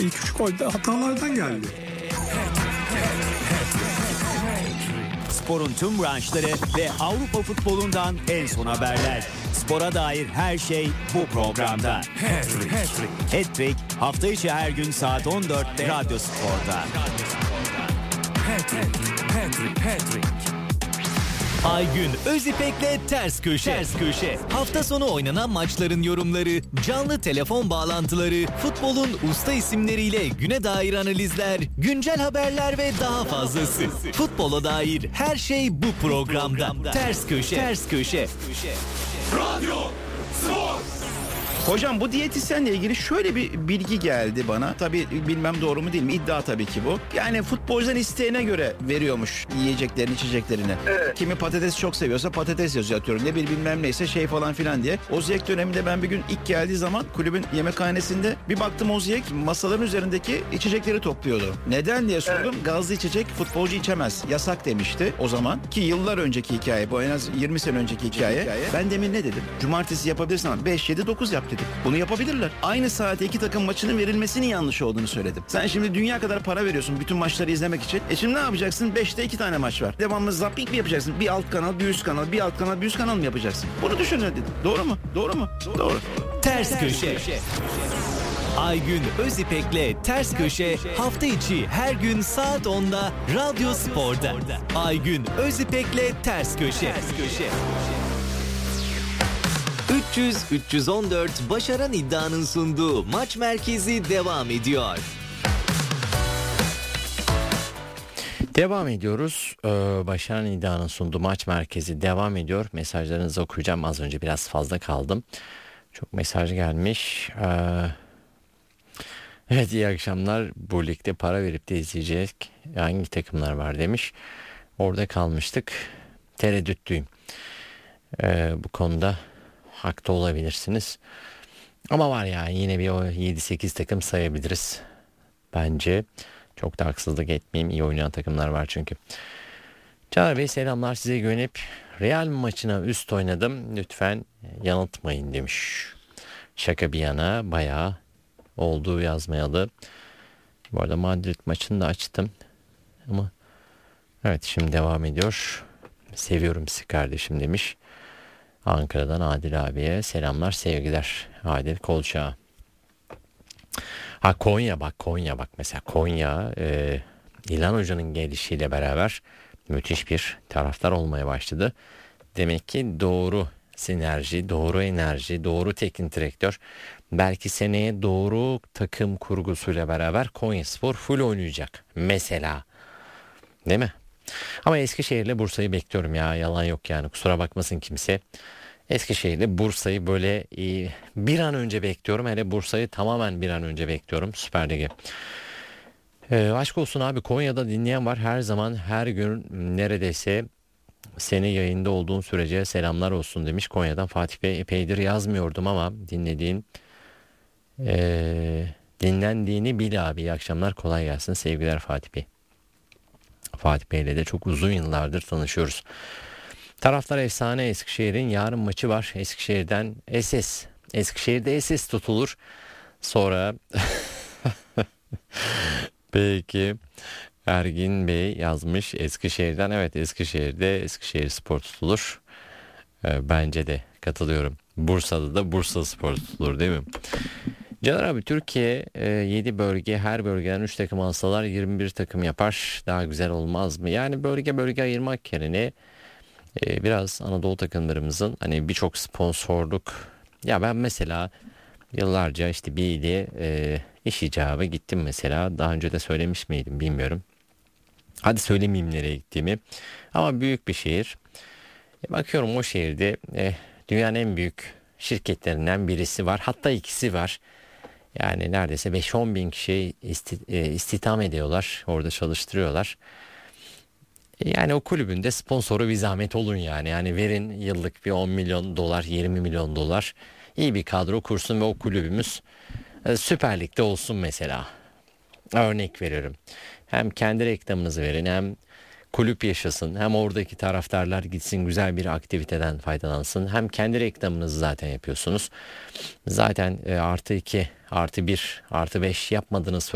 İlk 3 gol de hatalardan geldi. Sporun tüm branşları ve Avrupa futbolundan en son haberler. Spora dair her şey bu programda. Hat-Trick hafta içi her gün saat 14'te Radyo Spor'da. Hat-Trick. Aygün Özipek'le Ters Köşe. Hafta sonu oynanan maçların yorumları, canlı telefon bağlantıları, futbolun usta isimleriyle güne dair analizler, güncel haberler ve daha fazlası. Futbola dair her şey bu programda. Ters Köşe. Radyo Spor. Hocam bu diyetisyenle ilgili şöyle bir bilgi geldi bana. Tabii bilmem doğru mu değil mi? İddia tabii ki bu. Yani futbolcudan isteğine göre veriyormuş yiyeceklerini, içeceklerini. Evet. Kimi patates çok seviyorsa patates yazıyor atıyorum. Ne bilmem neyse şey falan filan diye. Oziyek döneminde ben bir gün ilk geldiği zaman kulübün yemekhanesinde bir baktım Oziyek masaların üzerindeki içecekleri topluyordu. Neden diye sordum. Evet. Gazlı içecek futbolcu içemez. Yasak demişti o zaman. Ki yıllar önceki hikaye. Bu en az 20 sene önceki hikaye. Ben demin ne dedim? Cumartesi yapabilirsin ama 5, 7, 9 yap dedim. Bunu yapabilirler. Aynı saate iki takım maçının verilmesinin yanlış olduğunu söyledim. Sen şimdi dünya kadar para veriyorsun bütün maçları izlemek için. Şimdi ne yapacaksın? 5'te 2 tane maç var. Devamlı zapping mi yapacaksın? Bir alt kanal, bir üst kanal, bir alt kanal, bir üst kanal mı yapacaksın? Bunu düşün dedim. Doğru mu? Doğru. Ters Köşe. Aygün Özipek'le Ters Köşe hafta içi her gün saat 10'da Radyo Spor'da. Aygün Özipek'le Ters Köşe. 300-314 Başaran İddia'nın sunduğu Maç Merkezi devam ediyor. Devam ediyoruz. Başaran İddia'nın sunduğu Maç Merkezi devam ediyor. Mesajlarınızı okuyacağım. Az önce biraz fazla kaldım. Çok mesaj gelmiş. Evet, iyi akşamlar. Bu ligde para verip de izleyecek hangi takımlar var demiş. Orada kalmıştık. Tereddütlüyüm. Bu konuda haklı olabilirsiniz. Ama var yani yine bir o 7-8 takım sayabiliriz. Bence çok da haksızlık etmeyeyim. İyi oynayan takımlar var çünkü. Çağrı Bey selamlar, size güvenip Real maçına üst oynadım. Lütfen yanıltmayın demiş. Şaka bir yana bayağı olduğu yazmayalı. Bu arada Madrid maçını da açtım. Ama evet, şimdi devam ediyor. Seviyorum sizi kardeşim demiş. Ankara'dan Adil abiye selamlar, sevgiler. Adil Kolçağı. Konya bak mesela Konya İlhan Hoca'nın gelişiyle beraber müthiş bir taraftar olmaya başladı. Demek ki doğru sinerji, doğru enerji, doğru teknik direktör. Belki seneye doğru takım kurgusuyla beraber Konyaspor full oynayacak mesela. Değil mi? Ama Eskişehir'le Bursa'yı bekliyorum ya, yalan yok yani, kusura bakmasın kimse. Eskişehir'le Bursa'yı böyle bir an önce bekliyorum. Hele Bursa'yı tamamen bir an önce bekliyorum Süper Lig'e. Aşk olsun abi, Konya'da dinleyen var her zaman, her gün neredeyse seni yayında olduğun sürece selamlar olsun demiş. Konya'dan Fatih Bey, epeydir yazmıyordum ama dinlendiğini bil abi. İyi akşamlar, kolay gelsin, sevgiler Fatih Bey. Fatih Bey'le de çok uzun yıllardır tanışıyoruz. Taraftar efsane, Eskişehir'in yarın maçı var. Eskişehir'den SS. Eskişehir'de SS tutulur. Sonra peki Ergin Bey yazmış Eskişehir'den. Evet, Eskişehir'de Eskişehirspor tutulur. Bence de katılıyorum. Bursa'da da Bursaspor tutulur değil mi? Caner abi, Türkiye 7 bölge, her bölgeden 3 takım alsalar 21 takım yapar. Daha güzel olmaz mı? Yani bölge ayırmak yerine biraz Anadolu takımlarımızın hani birçok sponsorluk, ya ben mesela yıllarca işte bir ili iş icabı gittim mesela, daha önce de söylemiş miydim bilmiyorum, hadi söylemeyeyim nereye gittiğimi, ama büyük bir şehir, bakıyorum o şehirde dünyanın en büyük şirketlerinden birisi var, hatta ikisi var, yani neredeyse 5-10 bin kişi istihdam ediyorlar, orada çalıştırıyorlar. Yani o kulübün de sponsoru bir zahmet olun yani. Yani verin yıllık bir 10 milyon dolar, 20 milyon dolar. İyi bir kadro kursun ve o kulübümüz Süper Lig'de olsun mesela. Örnek veriyorum. Hem kendi reklamınızı verin, hem kulüp yaşasın, hem oradaki taraftarlar gitsin güzel bir aktiviteden faydalansın. Hem kendi reklamınızı zaten yapıyorsunuz. Zaten +2, +1, +5 yapmadığınız